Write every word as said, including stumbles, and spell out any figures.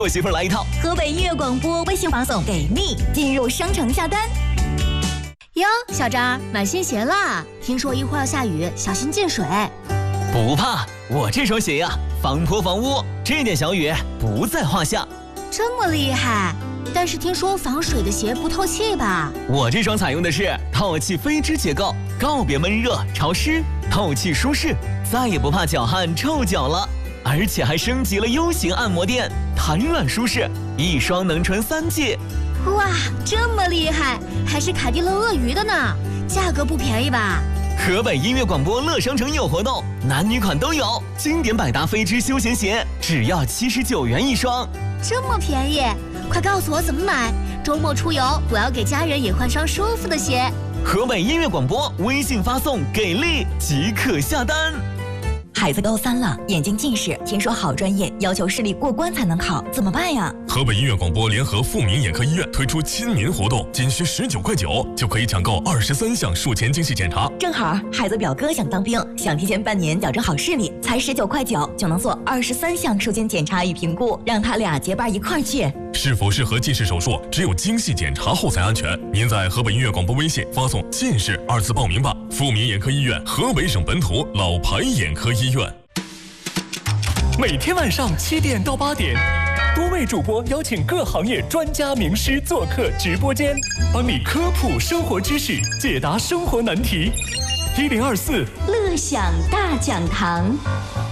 我媳妇儿来一套。 河北音乐广播微信发送给力，进入商城下单。 哟，小张买新鞋啦！听说一会儿要下雨，小心进水。 不怕，我这双鞋呀、啊，防泼防污，这点小雨不在话下。 这么厉害？但是听说防水的鞋不透气吧？ 我这双采用的是透气飞织结构，告别闷热潮湿，透气舒适，再也不怕脚汗臭脚了。而且还升级了 U 型按摩垫，弹软舒适，一双能穿三季。 哇，这么厉害，还是凯迪乐鳄鱼的呢，价格不便宜吧？ 河北音乐广播乐商城有活动，男女款都有，经典百搭飞织休闲鞋只要七十九元一双， 这么便宜，快告诉我怎么买，周末出游我要给家人也换双舒服的鞋。 河北音乐广播微信发送给力即可下单。 孩子高三了，眼睛近视，听说好专业要求视力过关才能考，怎么办呀？ 河北音乐广播联合富民眼科医院推出亲民活动，仅需十九块九就可以抢购二十三项术前精细检查。 正好孩子表哥想当兵，想提前半年矫正好视力，才十九块九就能做二十三项术前检查与评估，让他俩结伴一块儿去。 是否适合近视手术，只有精细检查后才安全。您在河北音乐广播微信发送近视二字报名吧。富民眼科医院，河北省本土老牌眼科医院。 每天晚上七点到八点，多位主播邀请各行业专家名师做客直播间，帮你科普生活知识，解答生活难题。一零二四乐享大讲堂。